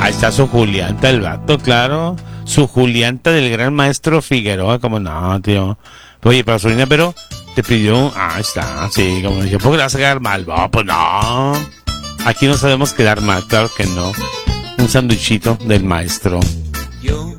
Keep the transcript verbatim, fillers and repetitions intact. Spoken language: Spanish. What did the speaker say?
Ahí está su Julianta, el vato, claro. Su Julianta del gran maestro Figueroa, como no, tío. Oye, para Solina, pero te pidió un... Ah, está, sí, como dije, ¿por qué le vas a quedar mal? No, pues no. Aquí no sabemos quedar mal, claro que no. Un sanduichito del maestro.